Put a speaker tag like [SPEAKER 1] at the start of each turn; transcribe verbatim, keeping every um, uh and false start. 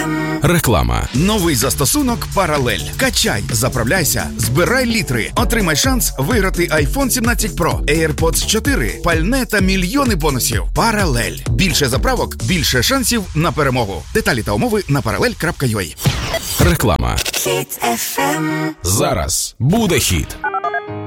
[SPEAKER 1] Реклама.
[SPEAKER 2] Новий застосунок «Паралель». Качай, заправляйся, збирай літри. Отримай шанс виграти айфон сімнадцять Про, AirPods чотири, пальне та мільйони бонусів. «Паралель». Більше заправок, більше шансів на перемогу. Деталі та умови на паралель крапка ю а.
[SPEAKER 1] Реклама.
[SPEAKER 3] Хіт еф ем.
[SPEAKER 1] Зараз буде хіт.